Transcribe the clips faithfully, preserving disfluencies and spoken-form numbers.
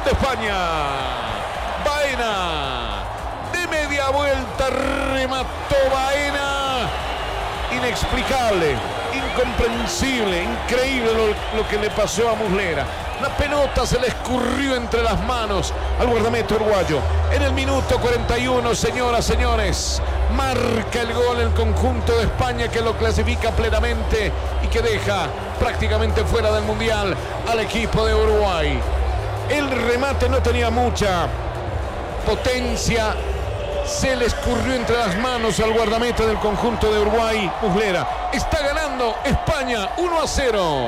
gol de España. Baena, de media vuelta, remató Baena. Inexplicable, incomprensible, increíble lo, lo que le pasó a Muslera. La pelota se le escurrió entre las manos al guardameta uruguayo. En el minuto cuarenta y uno, señoras, señores, marca el gol el conjunto de España, que lo clasifica plenamente y que deja prácticamente fuera del Mundial al equipo de Uruguay. El remate no tenía mucha potencia, se le escurrió entre las manos al guardameta del conjunto de Uruguay, Muslera. Está ganando España uno a cero.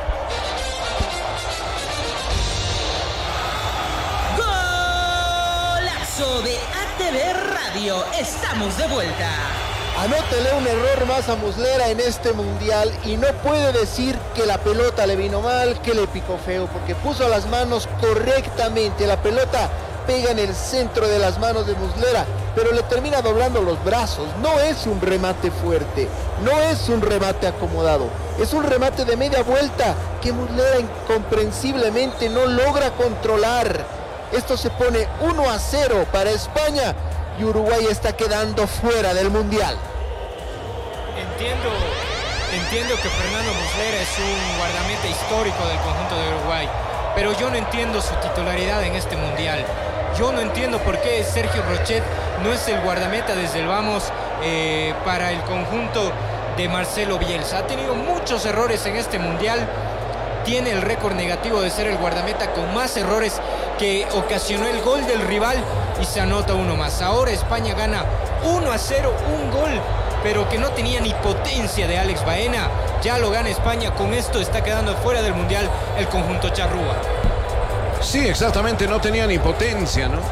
Golazo de A T V Radio. Estamos de vuelta. Anótele un error más a Muslera en este mundial y no puede decir que la pelota le vino mal, que le picó feo, porque puso las manos correctamente. La pelota pega en el centro de las manos de Muslera, pero le termina doblando los brazos. No es un remate fuerte, no es un remate acomodado, es un remate de media vuelta que Muslera incomprensiblemente no logra controlar. Esto se pone uno a cero para España y Uruguay está quedando fuera del Mundial. Entiendo, entiendo que Fernando Muslera es un guardameta histórico del conjunto de Uruguay, pero yo no entiendo su titularidad en este Mundial. Yo no entiendo por qué Sergio Rochet no es el guardameta desde el vamos eh, para el conjunto de Marcelo Bielsa. Ha tenido muchos errores en este Mundial. Tiene el récord negativo de ser el guardameta con más errores, que ocasionó el gol del rival y se anota uno más. Ahora España gana uno a cero, un gol, pero que no tenía ni potencia de Alex Baena. Ya lo gana España. Con esto está quedando fuera del Mundial el conjunto charrúa. Sí, exactamente, no tenía ni potencia, ¿no?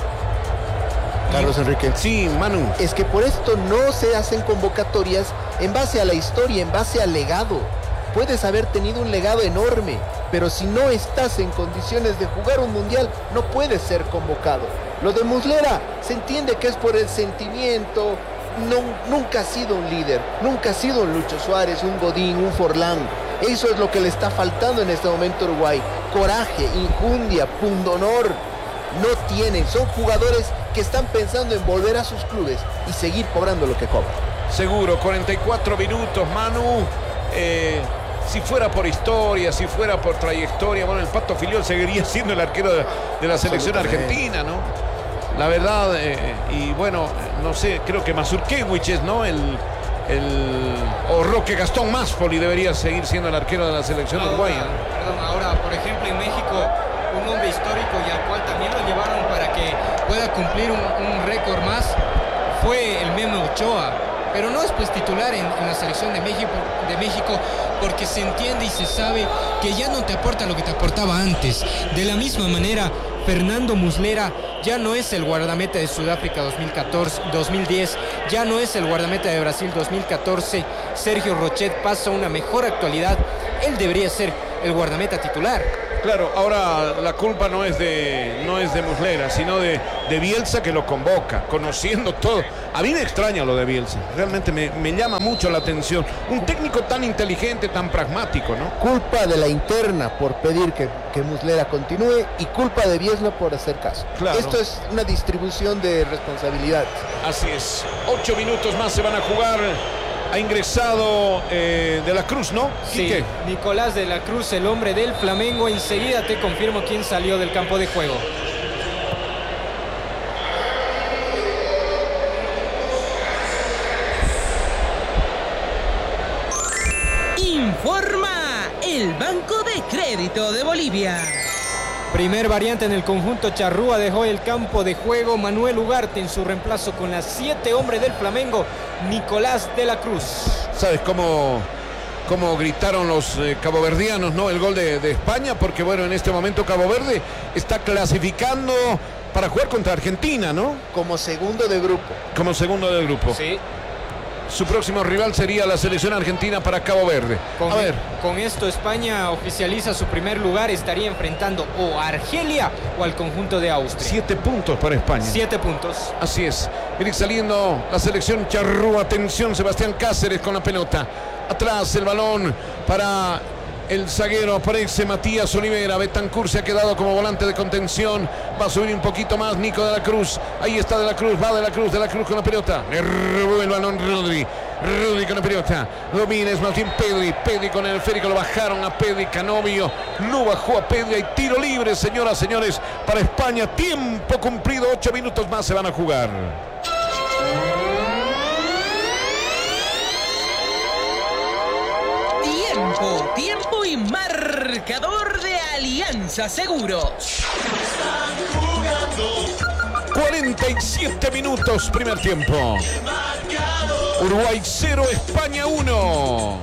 Carlos Enrique. Sí, Manu. Es que por esto no se hacen convocatorias en base a la historia, en base al legado. Puedes haber tenido un legado enorme, pero si no estás en condiciones de jugar un mundial, no puedes ser convocado. Lo de Muslera se entiende que es por el sentimiento. No, nunca ha sido un líder, nunca ha sido un Lucho Suárez, un Godín, un Forlán. Eso es lo que le está faltando en este momento a Uruguay. Coraje, injundia, pundonor. No tienen, son jugadores que están pensando en volver a sus clubes y seguir cobrando lo que cobran. Seguro, cuarenta y cuatro minutos, Manu. Eh, si fuera por historia, si fuera por trayectoria, bueno, el Pato Filiol seguiría siendo el arquero de, de la selección argentina, ¿no? La verdad, eh, y bueno, no sé, creo que Mazurkiewicz es, ¿no? El, el, o Roque Gastón Maspoli debería seguir siendo el arquero de la selección ahora, uruguaya. Perdón, ahora, por ejemplo, en México, un hombre histórico y al cual también lo llevaron para que pueda cumplir un, un récord más, fue el Memo Ochoa. Pero no es pues titular en, en la selección de México, de México porque se entiende y se sabe que ya no te aporta lo que te aportaba antes. De la misma manera, Fernando Muslera ya no es el guardameta de Sudáfrica dos mil catorce, dos mil diez, ya no es el guardameta de Brasil dos mil catorce. Sergio Rochet pasa a una mejor actualidad. Él debería ser el guardameta titular. Claro, ahora la culpa no es de, no es de Muslera, sino de, de Bielsa, que lo convoca, conociendo todo. A mí me extraña lo de Bielsa, realmente me, me llama mucho la atención. Un técnico tan inteligente, tan pragmático, ¿no? Culpa de la interna por pedir que, que Muslera continúe y culpa de Bielsa por hacer caso. Claro. Esto es una distribución de responsabilidades. Así es. Ocho minutos más se van a jugar. Ha ingresado eh, De la Cruz, ¿no? Sí, ¿Quique? Nicolás De la Cruz, el hombre del Flamengo. Enseguida te confirmo quién salió del campo de juego. Informa el Banco de Crédito de Bolivia. Primer variante en el conjunto charrúa, dejó el campo de juego Manuel Ugarte en su reemplazo con las siete hombres del Flamengo, Nicolás De la Cruz. ¿Sabes cómo, cómo gritaron los eh, caboverdianos, ¿no? El gol de, de España, porque bueno, en este momento Cabo Verde está clasificando para jugar contra Argentina, ¿no? Como segundo de grupo. Como segundo del grupo. Sí. Su próximo rival sería la selección argentina para Cabo Verde. Con, a ver. Con esto España oficializa su primer lugar, estaría enfrentando o a Argelia o al conjunto de Austria. Siete puntos para España. Siete puntos. Así es. Viene saliendo la selección charrúa. Atención, Sebastián Cáceres con la pelota. Atrás el balón para El zaguero aparece Matías Olivera. Betancur se ha quedado como volante de contención. Va a subir un poquito más Nico de la Cruz. Ahí está de la Cruz. Va de la Cruz. De la Cruz con la pelota. Le robó el balón Rodri. Rodri con la pelota. Domina es más bien Pedri. Pedri con el esférico. Lo bajaron a Pedri. Canovio no bajó a Pedri. Hay tiro libre, señoras, señores, para España. Tiempo cumplido. Ocho minutos más se van a jugar. Tiempo, tiempo y marcador de Alianza Seguros. cuarenta y siete minutos, primer tiempo. Uruguay cero, España uno.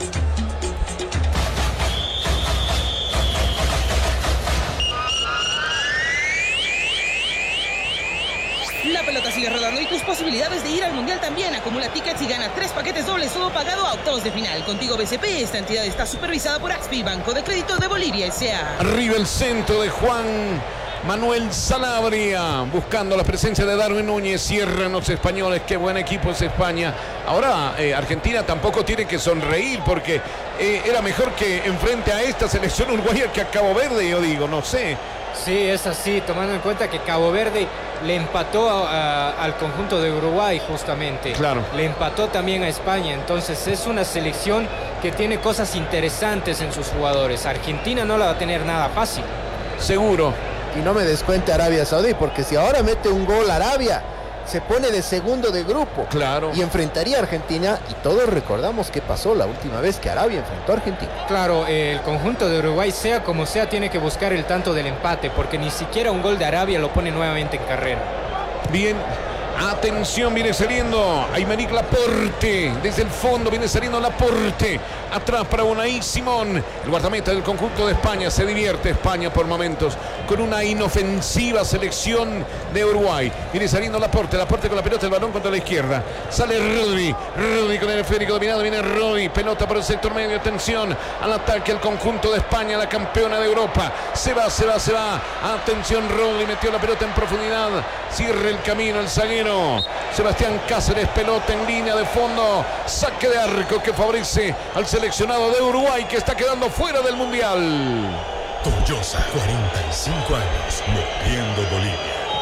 La pelota sigue rodando y tus posibilidades de ir al Mundial también. Acumula tickets y gana tres paquetes dobles, todo pagado a octavos de final. Contigo B C P, esta entidad está supervisada por Axpi, Banco de Crédito de Bolivia S A Arriba el centro de Juan Manuel Sanabria, buscando la presencia de Darwin Núñez. Cierran los españoles, qué buen equipo es España. Ahora eh, Argentina tampoco tiene que sonreír, porque eh, era mejor que enfrente a esta selección uruguaya que a Cabo Verde, yo digo, no sé. Sí, es así, tomando en cuenta que Cabo Verde le empató a, a, al conjunto de Uruguay justamente. Claro. Le empató también a España, entonces es una selección que tiene cosas interesantes en sus jugadores. Argentina no la va a tener nada fácil. Seguro. Y no me descuente Arabia Saudí, porque si ahora mete un gol Arabia, se pone de segundo de grupo. Claro. Y enfrentaría a Argentina, y todos recordamos qué pasó la última vez que Arabia enfrentó a Argentina. Claro, el conjunto de Uruguay, sea como sea, tiene que buscar el tanto del empate, porque ni siquiera un gol de Arabia lo pone nuevamente en carrera. Bien. Atención, viene saliendo Aymeric Laporte. Desde el fondo viene saliendo Laporte. Atrás para Unai Simón. El guardameta del conjunto de España. Se divierte España por momentos con una inofensiva selección de Uruguay. Viene saliendo Laporte. Laporte con la pelota, el balón contra la izquierda. Sale Rodri. Rodri con el esférico dominado. Viene Rodri. Pelota por el sector medio. Atención al ataque el conjunto de España, la campeona de Europa. Se va, se va, se va. Atención, Rodri metió la pelota en profundidad. Cierra el camino el zaguero Sebastián Cáceres, pelota en línea de fondo, saque de arco que favorece al seleccionado de Uruguay, que está quedando fuera del Mundial. Toyosa, cuarenta y cinco años, moviendo Bolivia.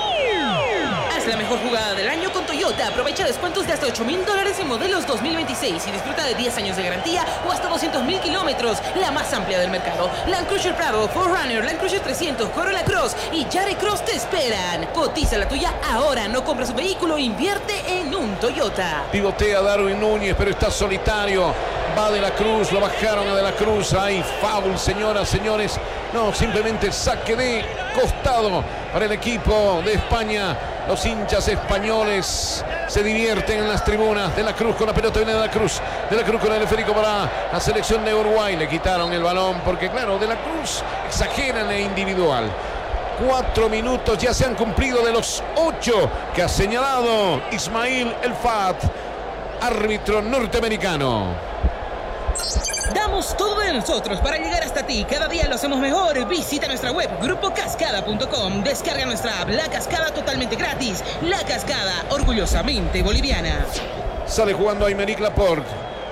Haz la mejor jugada del año con Toyota. Aprovecha descuentos de hasta ocho mil dólares en modelos dos mil veintiséis y disfruta de diez años de garantía o hasta doscientos mil kilómetros, la más amplia del mercado. Land Cruiser Prado, cuatro Runner, Land Cruiser trescientos, Corolla Cross y Yare Cross te esperan. Cotiza la tuya ahora, no compra su vehículo, invierte en un Toyota. Pivotea Darwin Núñez, pero está solitario. Va de la Cruz, lo bajaron a de la Cruz. Hay foul, señoras, señores. No, simplemente saque de costado para el equipo de España. Los hinchas españoles se divierten en las tribunas. De la Cruz con la pelota, viene de la Cruz. De la Cruz con el esférico para la selección de Uruguay. Le quitaron el balón porque, claro, de la Cruz exageran e individual. Cuatro minutos ya se han cumplido de los ocho que ha señalado Ismail El Fat, árbitro norteamericano. Damos todo de nosotros para llegar hasta ti. Cada día lo hacemos mejor. Visita nuestra web grupo cascada punto com. Descarga nuestra app La Cascada totalmente gratis. La Cascada, orgullosamente boliviana. Sale jugando Aymeric Laporte.